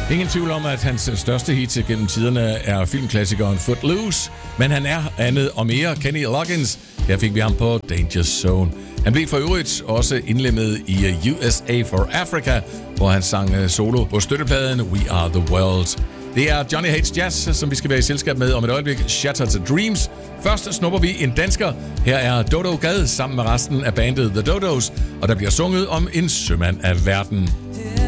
Ingen tvivl om, at hans største hit gennem tiderne er filmklassikeren Footloose, men han er andet og mere. Kenny Loggins, her fik vi ham på Danger Zone. Han blev for øvrigt også indlemmet i USA for Africa, hvor han sang solo på støttepladen We Are The World. Det er Johnny Hates Jazz, som vi skal være i selskab med om et øjeblik. Shattered Dreams. Først snupper vi en dansker. Her er Dodo Gad sammen med resten af bandet The Dodos, og der bliver sunget om en sømand af verden.